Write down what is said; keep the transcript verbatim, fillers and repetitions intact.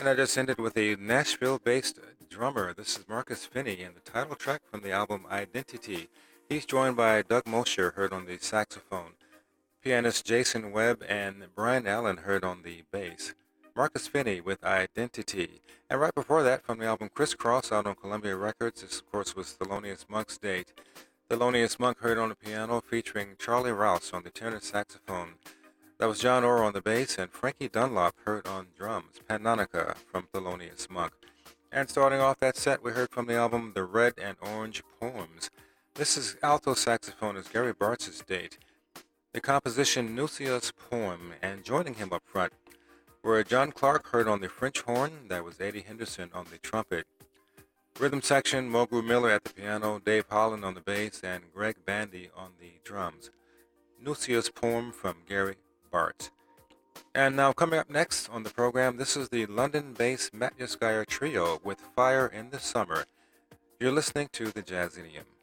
And I just ended with a Nashville-based drummer. This is Marcus Finney, and the title track from the album Identity. He's joined by Doug Mosher, heard on the saxophone, pianist Jason Webb, and Brian Allen, heard on the bass. Marcus Finney with Identity. And right before that, from the album Crisscross, out on Columbia Records, this of course was Thelonious Monk's date. Thelonious Monk heard on the piano, featuring Charlie Rouse on the tenor saxophone. That was John Orr on the bass, and Frankie Dunlop heard on drums, Panonica from Thelonious Monk. And starting off that set, we heard from the album The Red and Orange Poems. This is alto saxophonist Gary Bartz's date. The composition Nucia's Poem, and joining him up front were John Clark heard on the French horn, that was Eddie Henderson on the trumpet. Rhythm section, Mogu Miller at the piano, Dave Holland on the bass, and Greg Bandy on the drums. Nucia's Poem from Gary Bartz. And now coming up next on the program, this is the London-based Matt Yasgyer Trio with Fire in the Summer. You're listening to the Jazzidium.